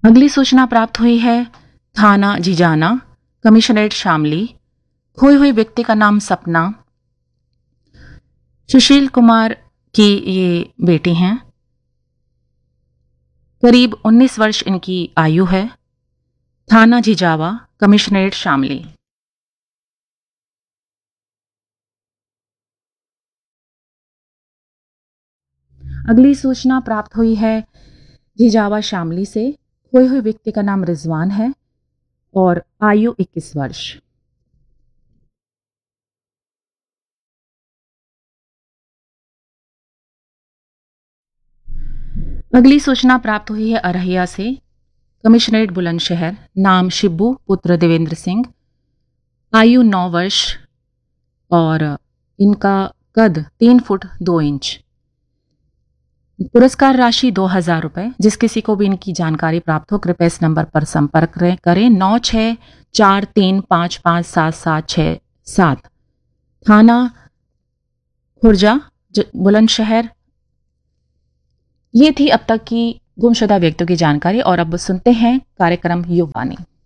अगली सूचना प्राप्त हुई है थाना जीजाना, कमिश्नरेट शामली। खोए हुए व्यक्ति का नाम सपना सुशील कुमार की ये बेटी हैं। करीब 19 वर्ष इनकी आयु है। थाना जिजावा, कमिश्नरेट शामली। अगली सूचना प्राप्त हुई है जिजावा शामली से। खोए हुए व्यक्ति का नाम रिजवान है और आयु 21 वर्ष। अगली सूचना प्राप्त हुई है अरहिया से। कमिश्नरेट बुलंदशहर, नाम शिब्बू पुत्र देवेंद्र सिंह, आयु 9 वर्ष और इनका कद 3 फुट 2 इंच। पुरस्कार राशि 2000 रुपए। जिस किसी को भी इनकी जानकारी प्राप्त हो कृपया इस नंबर पर संपर्क करें 9643557767। थाना खुर्जा, बुलंदशहर। ये थी अब तक की गुमशुदा व्यक्तियों की जानकारी और अब सुनते हैं कार्यक्रम युवानी।